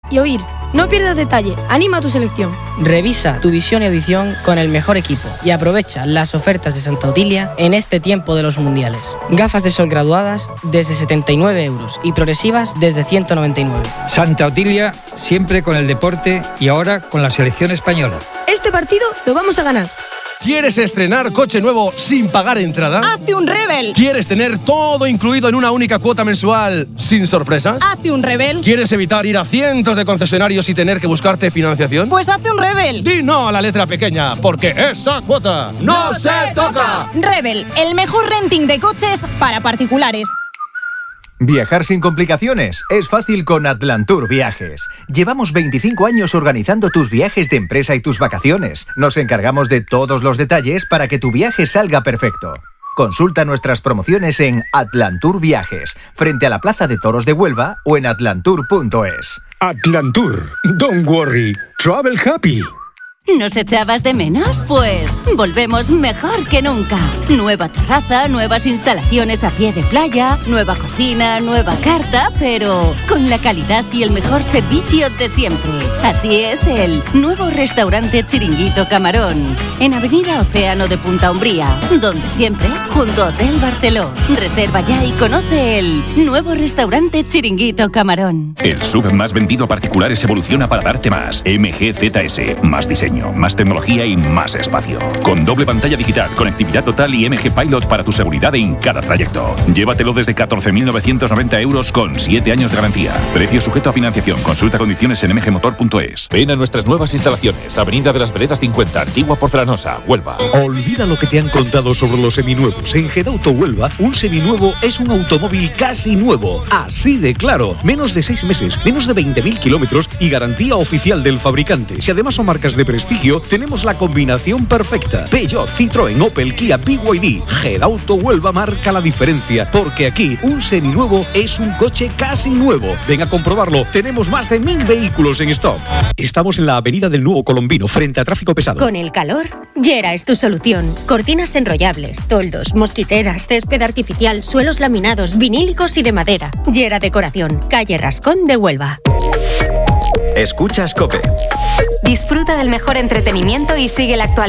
y oír. No pierdas detalle, anima a tu selección. Revisa tu visión y audición con el mejor equipo y aprovecha las ofertas de Santa Otilia en este tiempo de los mundiales. Gafas de sol graduadas desde 79 € y progresivas desde 199. Santa Otilia, siempre con el deporte y ahora con la selección española. Este partido lo vamos a ganar. ¿Quieres estrenar coche nuevo sin pagar entrada? ¡Hazte un Rebel! ¿Quieres tener todo incluido en una única cuota mensual sin sorpresas? ¡Hazte un Rebel! ¿Quieres evitar ir a cientos de concesionarios y tener que buscarte financiación? Pues hazte un Rebel. Di no a la letra pequeña, porque esa cuota no se toca. Rebel, el mejor renting de coches para particulares. Viajar sin complicaciones es fácil con Atlantour Viajes. Llevamos 25 años organizando tus viajes de empresa y tus vacaciones. Nos encargamos de todos los detalles para que tu viaje salga perfecto. Consulta nuestras promociones en Atlantour Viajes, frente a la Plaza de Toros de Huelva o en atlantour.es. Atlantour. Don't worry. Travel happy. ¿Nos echabas de menos? Pues volvemos mejor que nunca. Nueva terraza, nuevas instalaciones a pie de playa, nueva cocina, nueva carta, pero con la calidad y el mejor servicio de siempre. Así es el nuevo restaurante Chiringuito Camarón, en Avenida Océano de Punta Umbría, donde siempre, junto a Hotel Barceló. Reserva ya y conoce el nuevo restaurante Chiringuito Camarón. El SUV más vendido a particulares evoluciona para darte más. MG ZS, más diseño, más tecnología y más espacio. Con doble pantalla digital, conectividad total y MG Pilot para tu seguridad en cada trayecto. Llévatelo desde 14.990 € con 7 años de garantía. Precio sujeto a financiación. Consulta condiciones en mgmotor.es. Ven a nuestras nuevas instalaciones. Avenida de las Veredas 50, Antigua Porcelanosa, Huelva. Olvida lo que te han contado sobre los seminuevos. En Gedauto Huelva, un seminuevo es un automóvil casi nuevo. Así de claro. Menos de 6 meses, menos de 20.000 kilómetros y garantía oficial del fabricante. Si además son marcas de prestigio, tenemos la combinación perfecta. Peugeot, Citroën, Opel, Kia, BYD. Gedauto Huelva marca la diferencia, porque aquí un seminuevo es un coche casi nuevo. Ven a comprobarlo. Tenemos más de 1.000 vehículos en stock. Estamos en la Avenida del Nuevo Colombino, frente a tráfico pesado. Con el calor, Yera es tu solución. Cortinas enrollables, toldos, mosquiteras, césped artificial, suelos laminados, vinílicos y de madera. Yera Decoración, calle Rascón de Huelva. Escuchas COPE. Disfruta del mejor entretenimiento y sigue la actualidad